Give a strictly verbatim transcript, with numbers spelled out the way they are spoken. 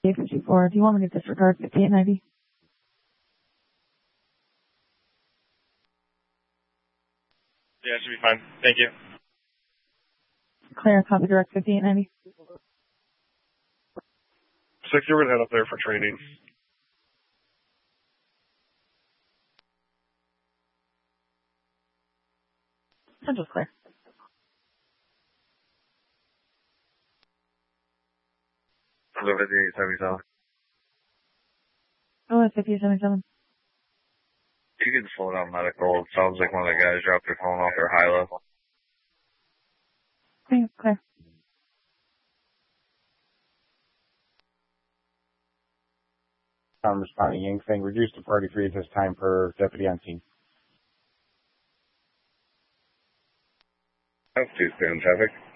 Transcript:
eight fifty-four. Do you want me to disregard fifty-eight ninety? Yeah, it should be fine. Thank you. Clear, copy direct fifty-eight ninety. Six, you're gonna head up there for training. Central's clear. Hello, fifty-eight seventy-seven. Oh, it's fifty-eight seventy-seven. You can slow down medical. It sounds like one of the guys dropped their phone off their high level. Okay, clear. I'm responding. Yang saying reduce to forty-three at this time per deputy on scene. That's too soon, traffic.